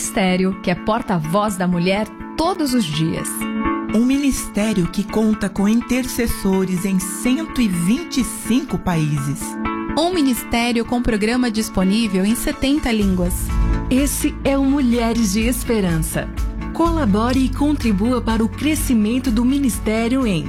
ministério que é porta-voz da mulher todos os dias. Um ministério que conta com intercessores em 125 países. Um ministério com programa disponível em 70 línguas. Esse é o Mulheres de Esperança. Colabore e contribua para o crescimento do ministério em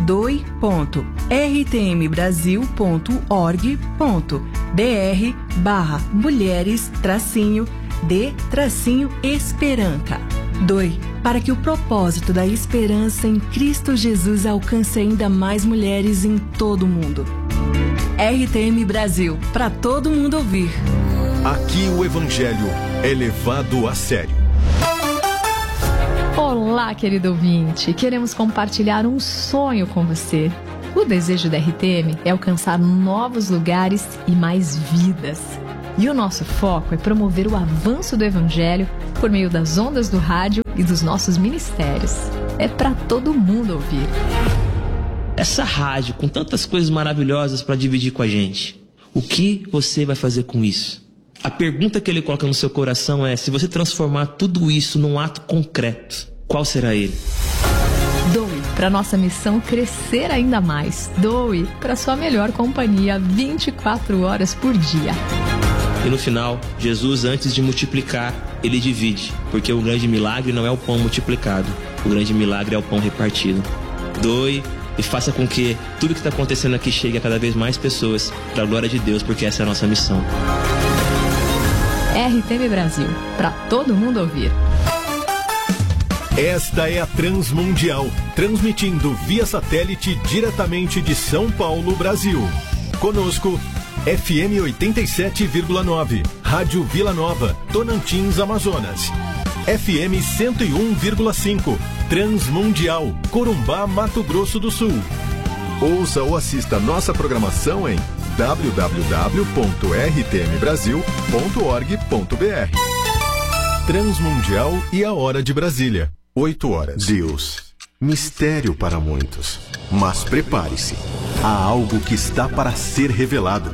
doi.rtmbrasil.org.br/mulheres-de-esperança. Doe para que o propósito da esperança em Cristo Jesus alcance ainda mais mulheres em todo o mundo. RTM Brasil, para todo mundo ouvir. Aqui o Evangelho é levado a sério. Olá, querido ouvinte! Queremos compartilhar um sonho com você. O desejo da RTM é alcançar novos lugares e mais vidas. E o nosso foco é promover o avanço do Evangelho por meio das ondas do rádio e dos nossos ministérios. É para todo mundo ouvir. Essa rádio com tantas coisas maravilhosas para dividir com a gente, o que você vai fazer com isso? A pergunta que ele coloca no seu coração é: se você transformar tudo isso num ato concreto, qual será ele? Doe para nossa missão crescer ainda mais. Doe para sua melhor companhia 24 horas por dia. E no final, Jesus, antes de multiplicar, ele divide, porque o grande milagre não é o pão multiplicado, o grande milagre é o pão repartido. Doe e faça com que tudo que está acontecendo aqui chegue a cada vez mais pessoas, para a glória de Deus, porque essa é a nossa missão. RTM Brasil, para todo mundo ouvir. Esta é a Transmundial, transmitindo via satélite diretamente de São Paulo, Brasil. Conosco, FM 87,9, Rádio Vila Nova, Tocantins, Amazonas. FM 101,5, Transmundial, Corumbá, Mato Grosso do Sul. Ouça ou assista nossa programação em www.rtmbrasil.org.br. Transmundial e a Hora de Brasília, 8 horas. Deus, mistério para muitos, mas prepare-se, há algo que está para ser revelado.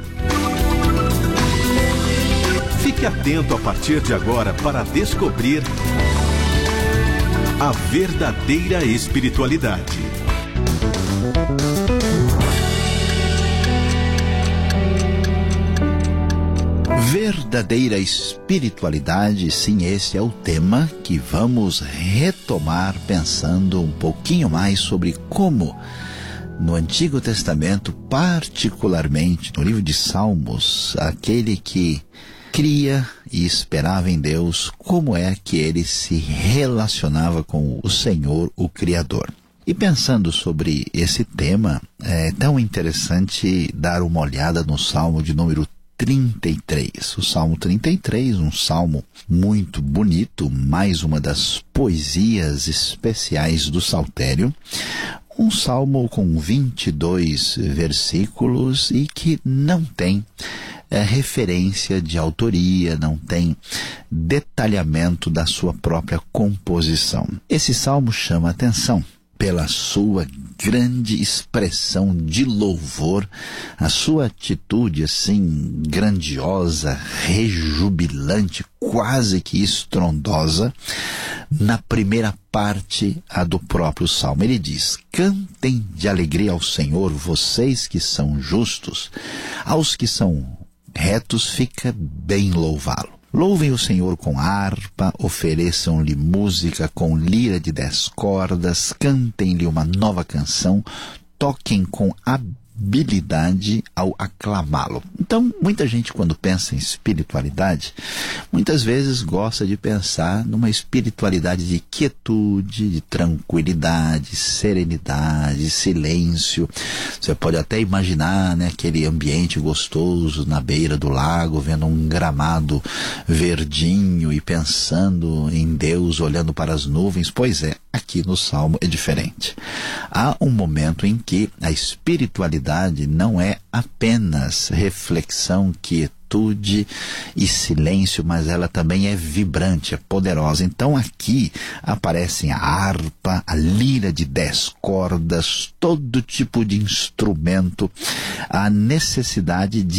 Fique atento a partir de agora para descobrir a verdadeira espiritualidade. Verdadeira espiritualidade, sim, esse é o tema que vamos retomar pensando um pouquinho mais sobre como no Antigo Testamento, particularmente no livro de Salmos, aquele que cria e esperava em Deus, como é que ele se relacionava com o Senhor, o Criador. E pensando sobre esse tema, é tão interessante dar uma olhada no Salmo de número 33. O Salmo 33, um salmo muito bonito, mais uma das poesias especiais do Saltério. Um salmo com 22 versículos e que não tem referência de autoria, não tem detalhamento da sua própria composição. Esse salmo chama a atenção pela sua grande expressão de louvor, a sua atitude assim grandiosa, rejubilante, quase que estrondosa, na primeira parte a do próprio salmo. Ele diz: cantem de alegria ao Senhor, vocês que são justos, aos que são retos fica bem louvá-lo. Louvem o Senhor com harpa, ofereçam-lhe música com lira de 10 cordas, cantem-lhe uma nova canção, toquem com habilidade ao aclamá-lo. Então, muita gente, quando pensa em espiritualidade, muitas vezes gosta de pensar numa espiritualidade de quietude, de tranquilidade, serenidade, silêncio. Você pode até imaginar, né, aquele ambiente gostoso na beira do lago, vendo um gramado verdinho e pensando em Deus, olhando para as nuvens. Pois é, aqui no Salmo é diferente. Há um momento em que a espiritualidade não é apenas reflexão, quietude e silêncio, mas ela também é vibrante, é poderosa. Então aqui aparecem a harpa, a lira de 10 cordas, todo tipo de instrumento, a necessidade de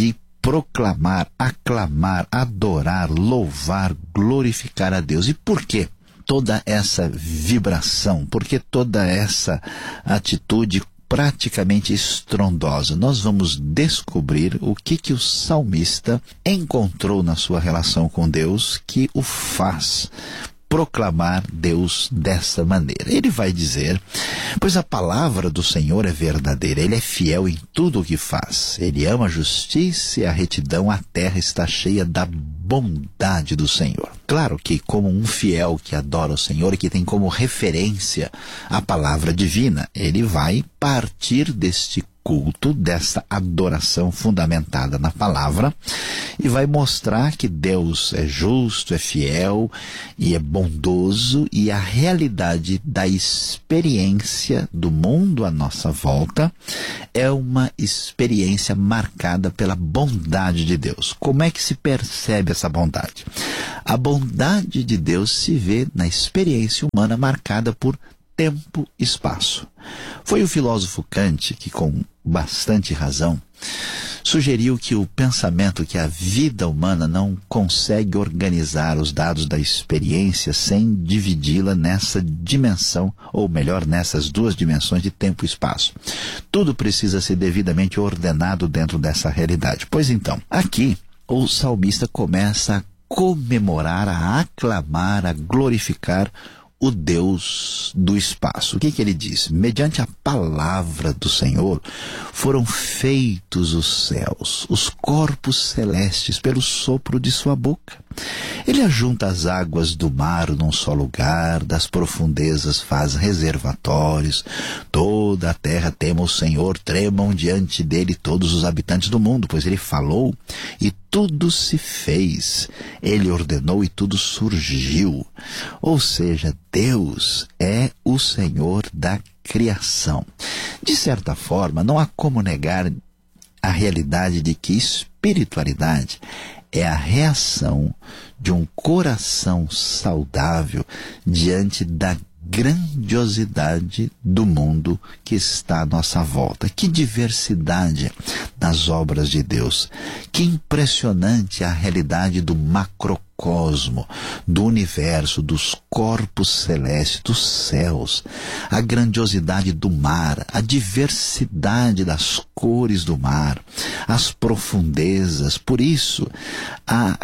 proclamar, aclamar, adorar, louvar, glorificar a Deus. E por quê toda essa vibração? Por que toda essa atitude praticamente estrondosa? Nós vamos descobrir o que o salmista encontrou na sua relação com Deus que o faz proclamar Deus dessa maneira. Ele vai dizer: pois a palavra do Senhor é verdadeira, Ele é fiel em tudo o que faz. Ele ama a justiça e a retidão, a terra está cheia da bondade do Senhor. Claro que, como um fiel que adora o Senhor e que tem como referência a palavra divina, ele vai partir deste culto, dessa adoração fundamentada na palavra, e vai mostrar que Deus é justo, é fiel e é bondoso, e a realidade da experiência do mundo à nossa volta é uma experiência marcada pela bondade de Deus. Como é que se percebe essa bondade? A bondade de Deus se vê na experiência humana marcada por tempo e espaço. Foi o filósofo Kant que, com bastante razão, sugeriu que o pensamento que a vida humana não consegue organizar os dados da experiência sem dividi-la nessa dimensão, ou melhor, nessas duas dimensões de tempo e espaço. Tudo precisa ser devidamente ordenado dentro dessa realidade. Pois então, aqui o salmista começa a comemorar, a aclamar, a glorificar o Deus do espaço. O que ele diz? Mediante a palavra do Senhor foram feitos os céus, os corpos celestes pelo sopro de sua boca. Ele ajunta as águas do mar num só lugar, das profundezas faz reservatórios. Toda a terra tema o Senhor, tremam diante dele todos os habitantes do mundo, pois ele falou e tudo se fez. Ele ordenou e tudo surgiu. Ou seja, Deus é o Senhor da criação. De certa forma, não há como negar a realidade de que espiritualidade é a reação de um coração saudável diante da grandiosidade do mundo que está à nossa volta. Que diversidade nas obras de Deus. Que impressionante a realidade do macrocosmo, do universo, dos corpos celestes, dos céus. A grandiosidade do mar, a diversidade das cores do mar, as profundezas. Por isso, a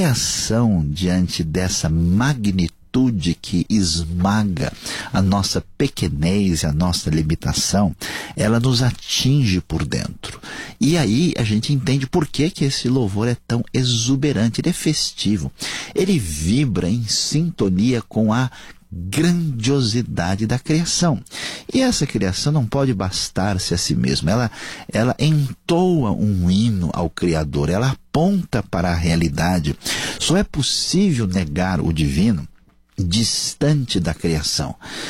reação diante dessa magnitude que esmaga a nossa pequenez e a nossa limitação, ela nos atinge por dentro. E aí a gente entende por que esse louvor é tão exuberante, ele é festivo. Ele vibra em sintonia com a grandiosidade da criação. E essa criação não pode bastar-se a si mesma. Ela entoa um hino ao Criador, ela aponta para a realidade. Só é possível negar o divino distante da criação,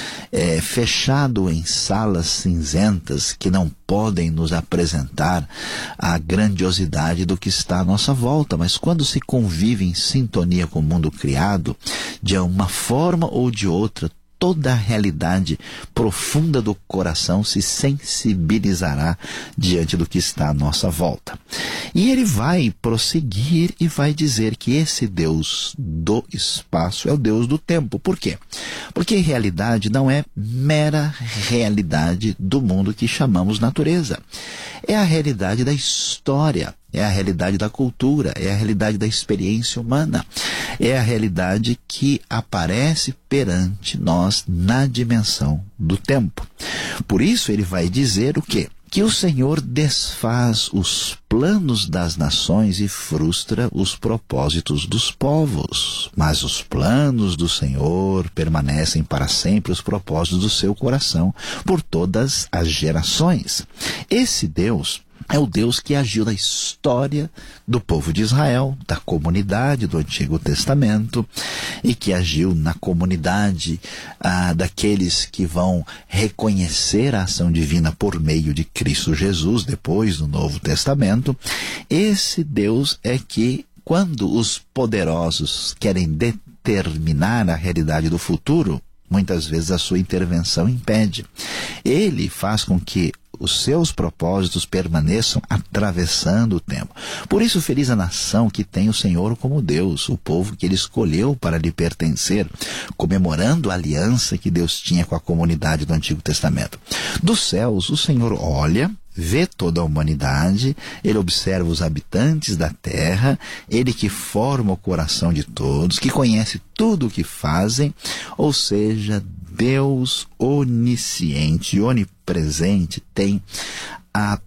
fechado em salas cinzentas que não podem nos apresentar a grandiosidade do que está à nossa volta. Mas quando se convive em sintonia com o mundo criado, de uma forma ou de outra, toda a realidade profunda do coração se sensibilizará diante do que está à nossa volta. E ele vai prosseguir e vai dizer que esse Deus do espaço é o Deus do tempo. Por quê? Porque a realidade não é mera realidade do mundo que chamamos natureza. É a realidade da história, é a realidade da cultura, é a realidade da experiência humana. É a realidade que aparece perante nós na dimensão do tempo. Por isso ele vai dizer o quê? Que o Senhor desfaz os planos das nações e frustra os propósitos dos povos. Mas os planos do Senhor permanecem para sempre, os propósitos do seu coração, por todas as gerações. Esse Deus é o Deus que agiu na história do povo de Israel, da comunidade do Antigo Testamento, e que agiu na comunidade daqueles que vão reconhecer a ação divina por meio de Cristo Jesus, depois do Novo Testamento. Esse Deus é que, quando os poderosos querem determinar a realidade do futuro, Muitas vezes a sua intervenção impede. Ele faz com que os seus propósitos permaneçam atravessando o tempo. Por isso, feliz a nação que tem o Senhor como Deus, o povo que Ele escolheu para lhe pertencer, comemorando a aliança que Deus tinha com a comunidade do Antigo Testamento. Dos céus, o Senhor olha, vê toda a humanidade, Ele observa os habitantes da terra, Ele que forma o coração de todos, que conhece tudo o que fazem, ou seja, Deus onisciente e onipresente tem a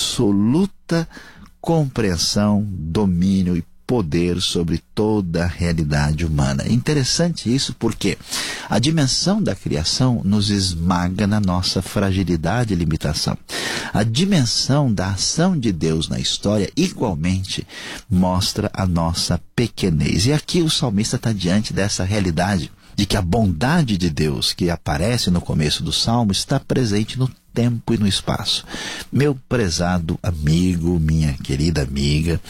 absoluta compreensão, domínio e poder sobre toda a realidade humana. É interessante isso porque a dimensão da criação nos esmaga na nossa fragilidade e limitação. A dimensão da ação de Deus na história igualmente mostra a nossa pequenez. E aqui o salmista está diante dessa realidade de que a bondade de Deus que aparece no começo do Salmo está presente no tempo e no espaço. Meu prezado amigo, minha querida amiga,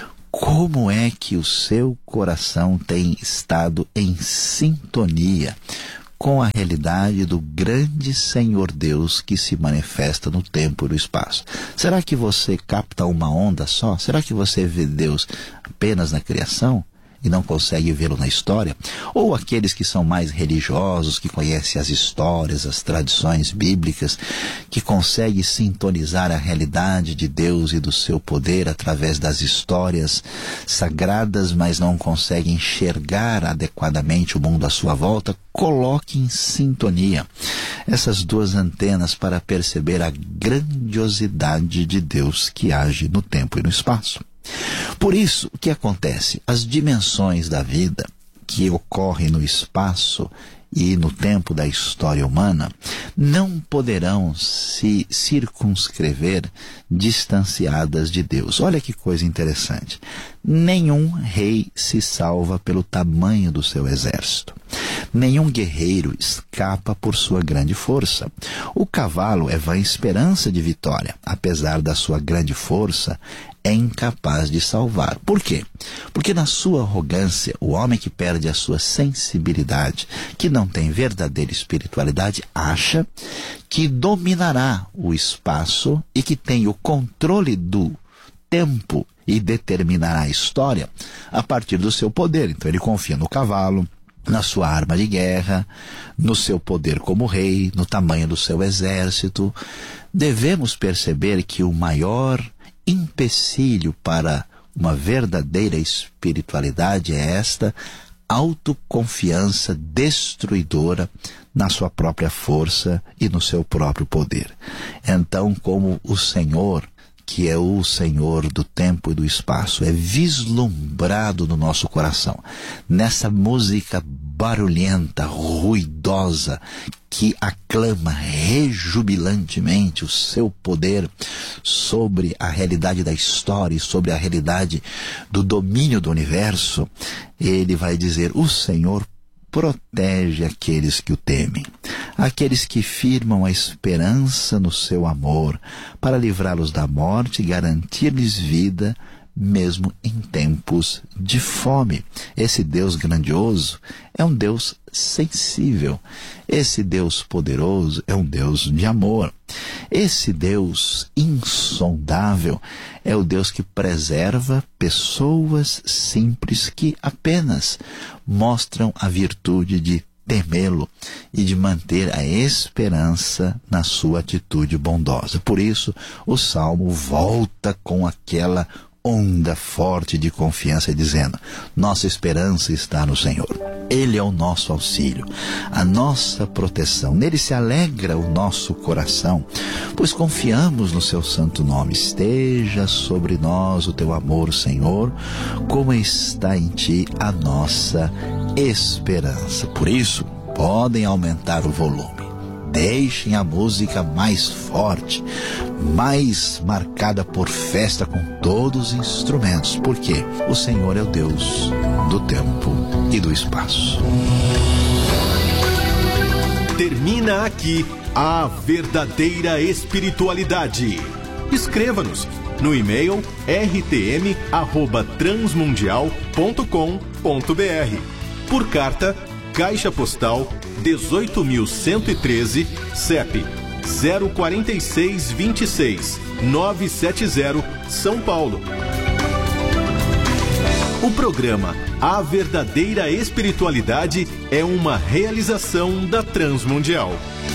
como é que o seu coração tem estado em sintonia com a realidade do grande Senhor Deus que se manifesta no tempo e no espaço? Será que você capta uma onda só? Será que você vê Deus apenas na criação e não consegue vê-lo na história? Ou aqueles que são mais religiosos, que conhecem as histórias, as tradições bíblicas, que conseguem sintonizar a realidade de Deus e do seu poder através das histórias sagradas, mas não conseguem enxergar adequadamente o mundo à sua volta? Coloque em sintonia essas duas antenas para perceber a grandiosidade de Deus que age no tempo e no espaço. Por isso, o que acontece? As dimensões da vida que ocorrem no espaço e no tempo da história humana não poderão se circunscrever distanciadas de Deus. Olha que coisa interessante. Nenhum rei se salva pelo tamanho do seu exército. Nenhum guerreiro escapa por sua grande força. O cavalo é vã esperança de vitória. Apesar da sua grande força, é incapaz de salvar. Por quê? Porque na sua arrogância, o homem que perde a sua sensibilidade, que não tem verdadeira espiritualidade, acha que dominará o espaço e que tem o controle do tempo e determinará a história a partir do seu poder. Então ele confia no cavalo, na sua arma de guerra, no seu poder como rei, no tamanho do seu exército. Devemos perceber que o maior empecilho para uma verdadeira espiritualidade é esta autoconfiança destruidora na sua própria força e no seu próprio poder. Então, como o Senhor, que é o Senhor do tempo e do espaço, é vislumbrado no nosso coração, nessa música barulhenta, ruidosa, que aclama rejubilantemente o seu poder sobre a realidade da história e sobre a realidade do domínio do universo, ele vai dizer: o Senhor protege aqueles que o temem, aqueles que firmam a esperança no seu amor, para livrá-los da morte e garantir-lhes vida, mesmo em tempos de fome. Esse Deus grandioso é um Deus sensível. Esse Deus poderoso é um Deus de amor. Esse Deus insondável é o Deus que preserva pessoas simples que apenas mostram a virtude de temê-lo e de manter a esperança na sua atitude bondosa. Por isso, o Salmo volta com aquela onda forte de confiança, dizendo: nossa esperança está no Senhor. Ele é o nosso auxílio, a nossa proteção. Nele se alegra o nosso coração, pois confiamos no seu santo nome. Esteja sobre nós o teu amor, Senhor, como está em ti a nossa esperança. Por isso, podem aumentar o volume. Deixem a música mais forte, mais marcada por festa, com todos os instrumentos, porque o Senhor é o Deus do tempo e do espaço. Termina aqui a verdadeira espiritualidade. Escreva-nos no e-mail rtm@transmundial.com.br, por carta Caixa Postal 18.113, CEP 04626 970, São Paulo. O programa A Verdadeira Espiritualidade é uma realização da Transmundial.